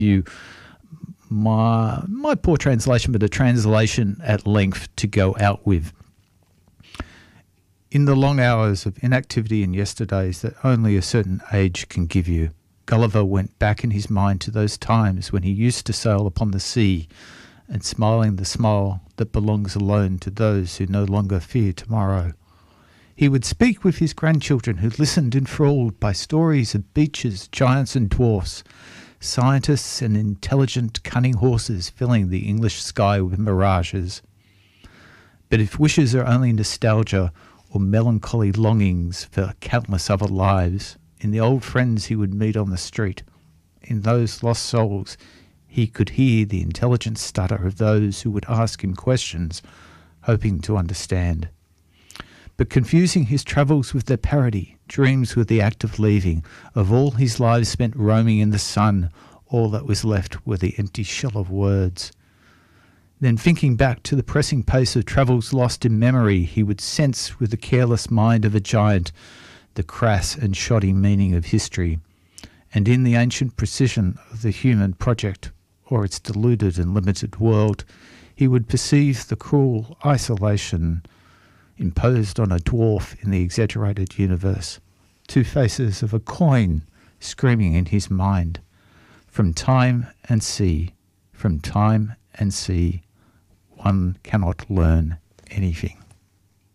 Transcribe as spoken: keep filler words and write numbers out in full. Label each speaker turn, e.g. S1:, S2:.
S1: you my my poor translation, but a translation at length to go out with. In the long hours of inactivity and yesterdays that only a certain age can give you, Gulliver went back in his mind to those times when he used to sail upon the sea, and smiling the smile that belongs alone to those who no longer fear tomorrow. He would speak with his grandchildren who listened enthralled by stories of beaches, giants and dwarfs, scientists and intelligent, cunning horses filling the English sky with mirages. But if wishes are only nostalgia or melancholy longings for countless other lives, in the old friends he would meet on the street, in those lost souls, he could hear the intelligent stutter of those who would ask him questions, hoping to understand. But confusing his travels with their parody, dreams with the act of leaving, of all his lives spent roaming in the sun, all that was left were the empty shell of words. Then thinking back to the pressing pace of travels lost in memory, he would sense with the careless mind of a giant the crass and shoddy meaning of history, and in the ancient precision of the human project, or its deluded and limited world, he would perceive the cruel isolation imposed on a dwarf in the exaggerated universe, two faces of a coin screaming in his mind, from time and sea, from time and sea, one cannot learn anything.